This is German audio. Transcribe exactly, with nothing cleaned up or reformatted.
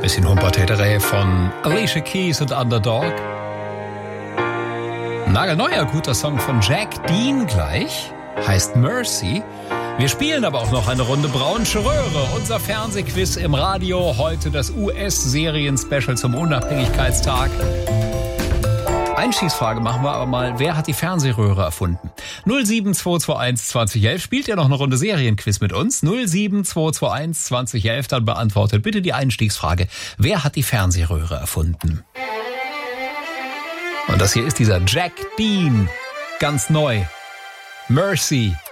Bisschen Humpertäterei von Alicia Keys und Underdog. Nagelneuer guter Song von Jack Dean gleich. Heißt Mercy. Wir spielen aber auch noch eine Runde Braunsche Röhre. Unser Fernsehquiz im Radio. Heute das U S-Serien-Special zum Unabhängigkeitstag. Einstiegsfrage machen wir aber mal. Wer hat die Fernsehröhre erfunden? null sieben zwei zwei eins zwanzig elf. Spielt ihr noch eine Runde Serienquiz mit uns? null sieben zwei zwei eins zwanzig elf. Dann beantwortet bitte die Einstiegsfrage. Wer hat die Fernsehröhre erfunden? Und das hier ist dieser Jack Dean. Ganz neu. Mercy.